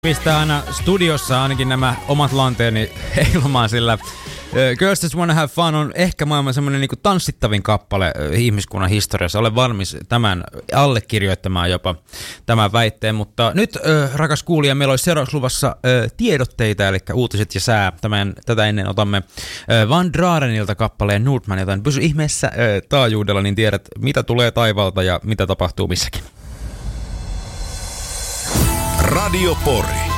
Pistää aina studiossa ainakin nämä omat lanteeni heilumaan, sillä Girls Just Wanna Have Fun on ehkä maailman semmoinen niinku tanssittavin kappale ihmiskunnan historiassa. Olen valmis tämän allekirjoittamaan jopa tämän väitteen, mutta nyt rakas kuulija, meillä olisi seuraavaksi luvassa tiedotteita, eli uutiset ja sää. Tätä ennen otamme Van Drarenilta kappaleen Nordman, joten pysy ihmeessä taajuudella, niin tiedät mitä tulee taivaalta ja mitä tapahtuu missäkin. Radio Pori.